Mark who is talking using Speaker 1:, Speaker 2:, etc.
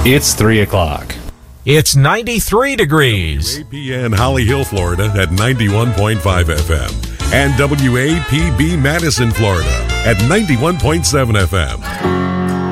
Speaker 1: It's 3 o'clock.
Speaker 2: It's 93 degrees.
Speaker 3: WAPN Holly Hill, Florida at 91.5 FM. And WAPB Madison, Florida at 91.7 FM.